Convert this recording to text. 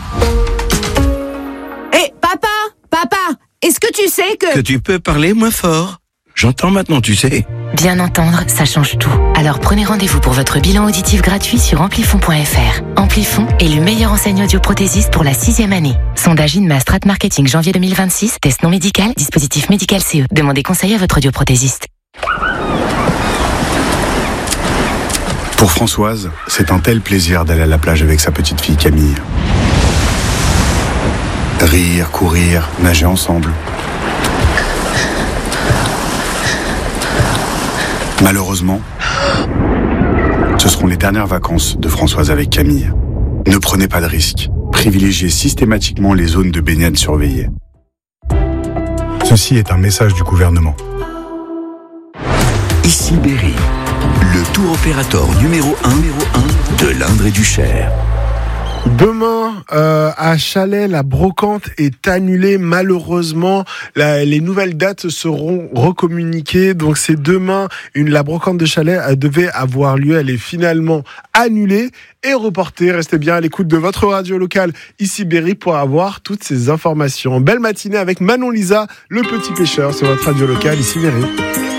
Hé, papa, est-ce que tu sais que tu peux parler moins fort? J'entends maintenant, tu sais. Bien entendre, ça change tout. Alors prenez rendez-vous pour votre bilan auditif gratuit sur amplifon.fr. Amplifon, élu meilleure enseigne audioprothésiste pour la 6e année. Sondage INMA Strat Marketing janvier 2026, test non médical, dispositif médical CE. Demandez conseil à votre audioprothésiste. Pour Françoise, c'est un tel plaisir d'aller à la plage avec sa petite fille Camille. Rire, courir, nager ensemble. Malheureusement, ce seront les dernières vacances de Françoise avec Camille. Ne prenez pas de risques. Privilégiez systématiquement les zones de baignade surveillées. Ceci est un message du gouvernement. Ici Berry, le tour opérateur numéro 1 de l'Indre et du Cher. Demain, à Chalais, la brocante est annulée. Malheureusement, les nouvelles dates seront recommuniquées. Donc, c'est demain. La brocante de Chalais devait avoir lieu. Elle est finalement annulée et reportée. Restez bien à l'écoute de votre radio locale, ici Berry, pour avoir toutes ces informations. Belle matinée avec Manon Lisa, le petit pêcheur, sur votre radio locale, ici Berry.